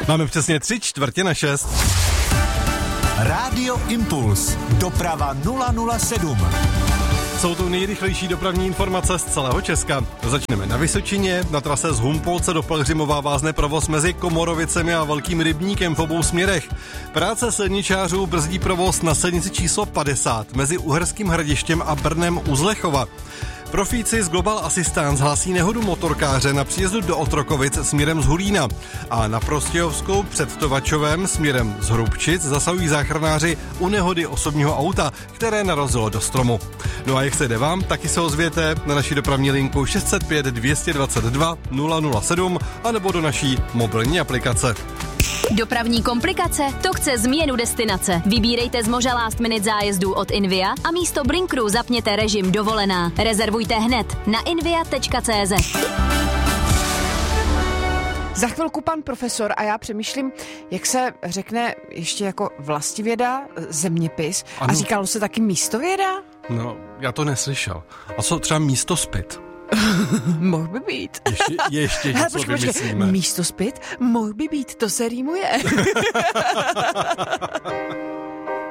Máme přesně 5:45. Rádio Impuls. Doprava 007. Jsou to nejrychlejší dopravní informace z celého Česka. Začneme na Vysočině. Na trase z Humpolce do Pelhřimova vázne provoz mezi Komorovicemi a Velkým Rybníkem v obou směrech. Práce silničářů brzdí provoz na silnici číslo 50 mezi Uherským Hradištěm a Brnem u Zlechova. Profíci z Global Assistance hlásí nehodu motorkáře na příjezdu do Otrokovic směrem z Hulína. A na Prostějovskou před Tovačovem směrem z Hrubčic zasahují záchranáři u nehody osobního auta, které narazilo do stromu. No a jak se jde vám, taky se ozvěte na naší dopravní linku 605 222 007 anebo do naší mobilní aplikace. Dopravní komplikace? To chce změnu destinace. Vybírejte z moře last minute zájezdů od Invia a místo Blinkru zapněte režim dovolená. Rezervujte hned na invia.cz. Za chvilku pan profesor a já přemýšlím, jak se řekne ještě jako vlastivěda, zeměpis, ano. A říkalo se taky místověda? No, já to neslyšel. A co třeba místospit? Mohl by být. Ještě něco vymyslíme. Místospit? Mohl by být, to se rýmuje.